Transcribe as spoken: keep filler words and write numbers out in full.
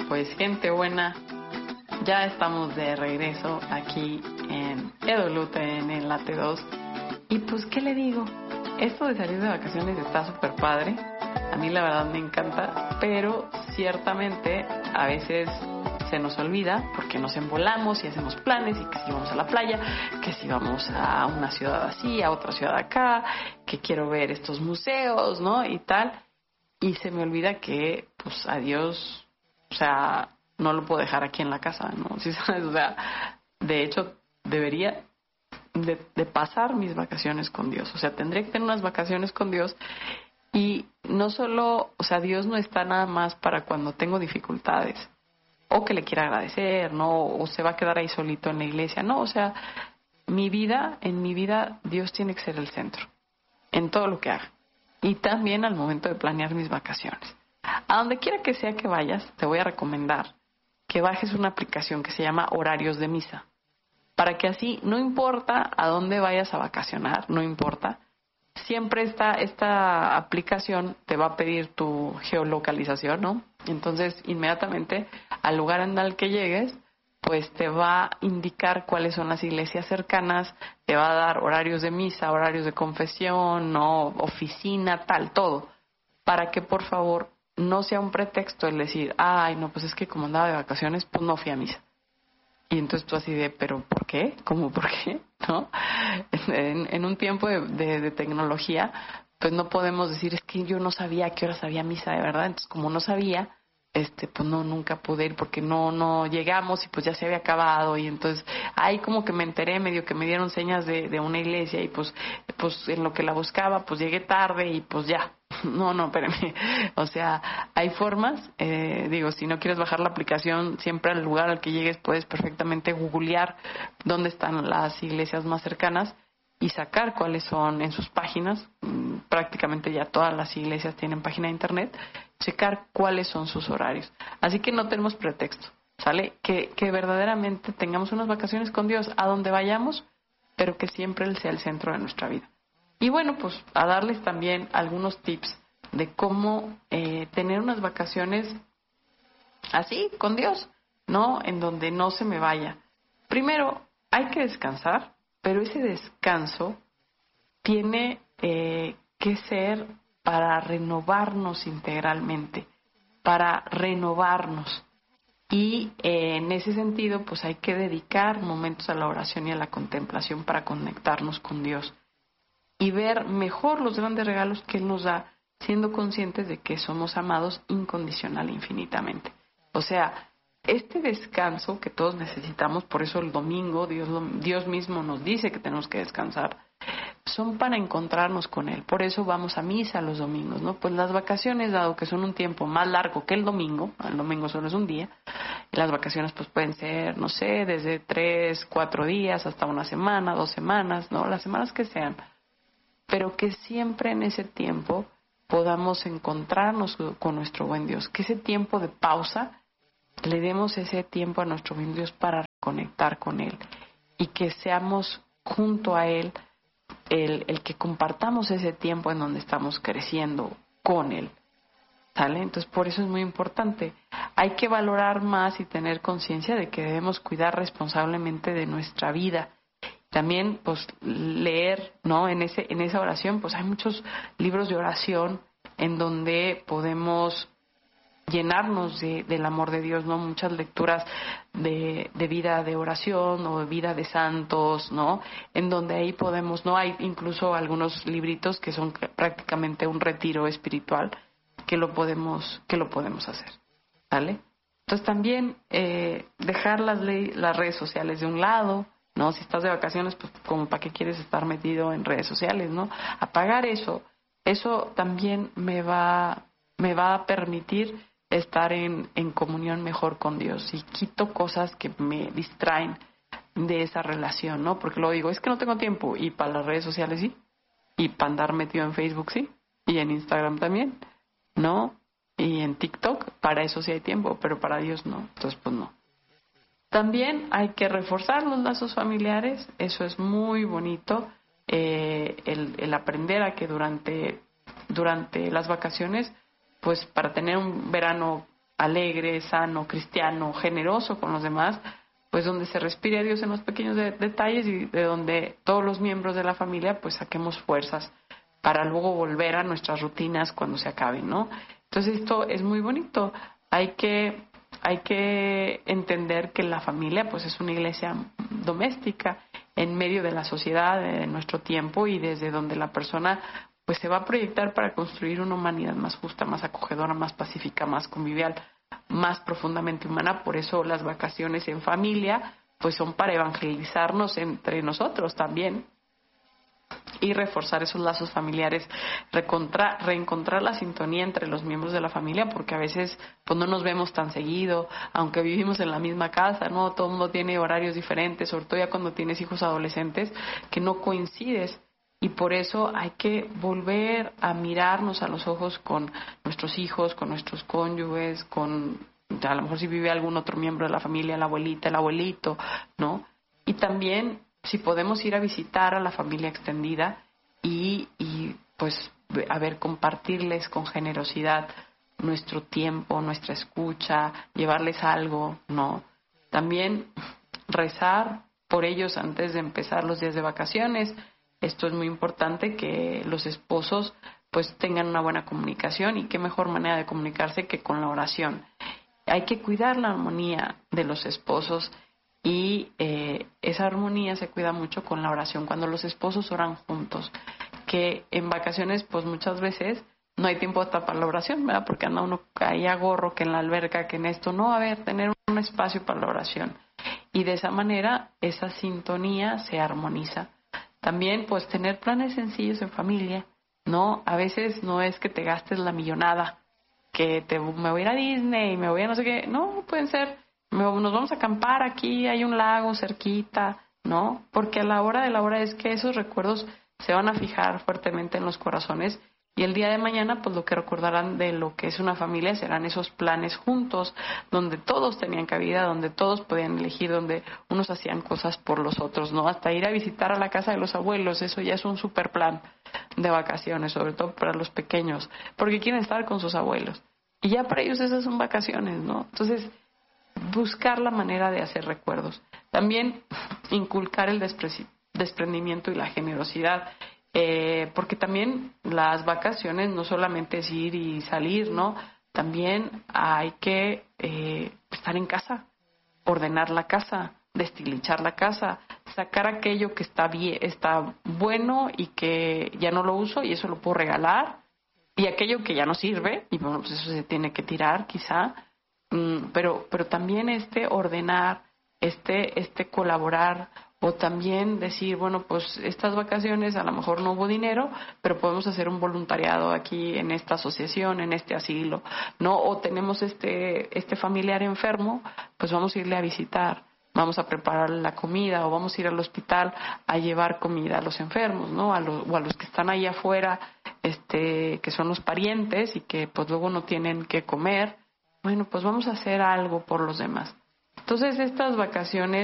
Pues gente buena, ya estamos de regreso aquí en E W T N en la T dos. Y pues, ¿qué le digo? Esto de salir de vacaciones está súper padre. A mí la verdad me encanta, pero ciertamente a veces se nos olvida porque nos embolamos y hacemos planes y que si vamos a la playa, que si vamos a una ciudad así, a otra ciudad acá, que quiero ver estos museos, ¿no? Y tal. Y se me olvida que, pues, adiós, o sea, no lo puedo dejar aquí en la casa, ¿no? ¿Sí sabes? O sea, de hecho, debería de, de pasar mis vacaciones con Dios. O sea, tendría que tener unas vacaciones con Dios. Y no solo, o sea, Dios no está nada más para cuando tengo dificultades o que le quiera agradecer, ¿no? O se va a quedar ahí solito en la iglesia. No, o sea, mi vida, en mi vida, Dios tiene que ser el centro en todo lo que haga. Y también al momento de planear mis vacaciones. A donde quiera que sea que vayas, te voy a recomendar que bajes una aplicación que se llama Horarios de Misa. Para que así, no importa a dónde vayas a vacacionar, no importa, siempre esta, esta aplicación te va a pedir tu geolocalización, ¿no? Entonces, inmediatamente, al lugar en el que llegues, pues te va a indicar cuáles son las iglesias cercanas, te va a dar horarios de misa, horarios de confesión, ¿no? Oficina, tal, todo. Para que, por favor, no sea un pretexto el decir, ay, no, pues es que como andaba de vacaciones, pues no fui a misa. Y entonces tú así de, ¿pero por qué? ¿Cómo por qué? ¿No? En, en un tiempo de, de, de tecnología, pues no podemos decir, es que yo no sabía a qué horas había misa, de verdad. Entonces, como no sabía, este, pues no, nunca pude ir porque no, no llegamos y pues ya se había acabado. Y entonces, ahí como que me enteré, medio que me dieron señas de, de una iglesia y pues, pues en lo que la buscaba, pues llegué tarde y pues ya. No, no, espérame. O sea, hay formas, eh, digo, si no quieres bajar la aplicación, siempre al lugar al que llegues puedes perfectamente googlear dónde están las iglesias más cercanas y sacar cuáles son en sus páginas. Prácticamente ya todas las iglesias tienen página de internet, checar cuáles son sus horarios. Así que no tenemos pretexto, ¿sale? Que, que verdaderamente tengamos unas vacaciones con Dios a donde vayamos, pero que siempre Él sea el centro de nuestra vida. Y bueno, pues a darles también algunos tips de cómo eh, tener unas vacaciones así, con Dios, ¿no? En donde no se me vaya. Primero, hay que descansar, pero ese descanso tiene eh, que ser para renovarnos integralmente, para renovarnos. Y eh, en ese sentido, pues hay que dedicar momentos a la oración y a la contemplación para conectarnos con Dios y ver mejor los grandes regalos que Él nos da, siendo conscientes de que somos amados incondicional e infinitamente. O sea, este descanso que todos necesitamos, por eso el domingo, Dios, Dios mismo nos dice que tenemos que descansar, son para encontrarnos con Él. Por eso vamos a misa los domingos, ¿no? Pues las vacaciones, dado que son un tiempo más largo que el domingo, el domingo solo es un día, y las vacaciones pues pueden ser, no sé, desde tres, cuatro días hasta una semana, dos semanas, ¿no? Las semanas que sean. Pero que siempre en ese tiempo podamos encontrarnos con nuestro buen Dios, que ese tiempo de pausa le demos ese tiempo a nuestro buen Dios para conectar con Él y que seamos junto a Él el, el que compartamos ese tiempo en donde estamos creciendo con Él, ¿sale? Entonces por eso es muy importante. Hay que valorar más y tener conciencia de que debemos cuidar responsablemente de nuestra vida. También, pues, leer, ¿no? En ese, en esa oración, pues hay muchos libros de oración en donde podemos llenarnos de, del amor de Dios, ¿no? Muchas lecturas de, de vida de oración o de vida de santos, ¿no? En donde ahí podemos, ¿no? Hay incluso algunos libritos que son prácticamente un retiro espiritual que lo podemos, que lo podemos hacer, ¿vale? Entonces también eh, dejar las, ley, las redes sociales de un lado, ¿no? Si estás de vacaciones, pues como para qué quieres estar metido en redes sociales, ¿no? Apagar eso, eso también me va, me va a permitir estar en, en comunión mejor con Dios y quito cosas que me distraen de esa relación, ¿no? Porque luego digo, es que no tengo tiempo, y para las redes sociales sí, y para andar metido en Facebook sí, y en Instagram también, ¿no? Y en TikTok, para eso sí hay tiempo, pero para Dios no, entonces pues no. También hay que reforzar los lazos familiares, eso es muy bonito, eh, el, el aprender a que durante, durante las vacaciones, pues para tener un verano alegre, sano, cristiano, generoso con los demás, pues donde se respire a Dios en los pequeños de- detalles y de donde todos los miembros de la familia pues saquemos fuerzas para luego volver a nuestras rutinas cuando se acaben, ¿no? Entonces esto es muy bonito. Hay que, hay que entender que la familia pues es una iglesia doméstica en medio de la sociedad, de nuestro tiempo, y desde donde la persona pues se va a proyectar para construir una humanidad más justa, más acogedora, más pacífica, más convivial, más profundamente humana. Por eso las vacaciones en familia pues son para evangelizarnos entre nosotros también y reforzar esos lazos familiares, recontra, reencontrar la sintonía entre los miembros de la familia, porque a veces pues no nos vemos tan seguido, aunque vivimos en la misma casa, ¿no? Todo el mundo tiene horarios diferentes, sobre todo ya cuando tienes hijos adolescentes, que no coincides. Y por eso hay que volver a mirarnos a los ojos con nuestros hijos, con nuestros cónyuges, con a lo mejor si vive algún otro miembro de la familia, la abuelita, el abuelito, ¿no? Y también si podemos ir a visitar a la familia extendida y, y pues a ver, compartirles con generosidad nuestro tiempo, nuestra escucha, llevarles algo, ¿no? También rezar por ellos antes de empezar los días de vacaciones. Esto es muy importante, que los esposos pues tengan una buena comunicación, y qué mejor manera de comunicarse que con la oración. Hay que cuidar la armonía de los esposos, y eh, esa armonía se cuida mucho con la oración, cuando los esposos oran juntos, que en vacaciones pues muchas veces no hay tiempo hasta para la oración, ¿verdad? Porque anda uno ahí a gorro, que en la alberca, que en esto, no, a ver, tener un espacio para la oración, y de esa manera esa sintonía se armoniza. También pues tener planes sencillos en familia, ¿no? A veces no es que te gastes la millonada, que te, me voy a ir a Disney, me voy a no sé qué, no, pueden ser, me, nos vamos a acampar aquí, hay un lago cerquita, ¿no? Porque a la hora de la hora es que esos recuerdos se van a fijar fuertemente en los corazones, y el día de mañana pues lo que recordarán de lo que es una familia serán esos planes juntos, donde todos tenían cabida, donde todos podían elegir, donde unos hacían cosas por los otros, ¿no? Hasta ir a visitar a la casa de los abuelos, eso ya es un super plan de vacaciones, sobre todo para los pequeños, porque quieren estar con sus abuelos. Y ya para ellos esas son vacaciones, ¿no? Entonces, buscar la manera de hacer recuerdos. También inculcar el despre- desprendimiento y la generosidad, eh, porque también las vacaciones no solamente es ir y salir, ¿no? También hay que eh, estar en casa, ordenar la casa, destilichar la casa, sacar aquello que está bien, está bueno y que ya no lo uso y eso lo puedo regalar, y aquello que ya no sirve y bueno, pues eso se tiene que tirar quizá, mm, pero pero también este ordenar, este este colaborar, o también decir, bueno, pues estas vacaciones a lo mejor no hubo dinero, pero podemos hacer un voluntariado aquí en esta asociación, en este asilo, ¿no? O tenemos este este familiar enfermo, pues vamos a irle a visitar, vamos a preparar la comida, o vamos a ir al hospital a llevar comida a los enfermos, ¿no? A los, o a los que están ahí afuera, este, que son los parientes y que pues luego no tienen que comer. Bueno, pues vamos a hacer algo por los demás. Entonces estas vacaciones